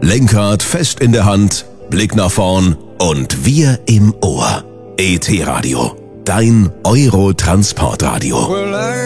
Lenkrad fest in der Hand, Blick nach vorn und wir im Ohr. ET Radio, dein Euro-Transportradio.